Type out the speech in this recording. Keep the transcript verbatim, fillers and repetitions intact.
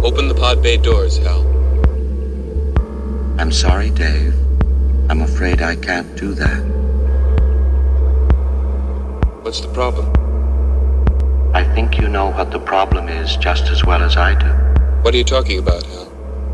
Open the pod bay doors, Hal. I'm sorry, Dave. I'm afraid I can't do that. What's the problem? I think you know what the problem is just as well as I do. What are you talking about, Hal?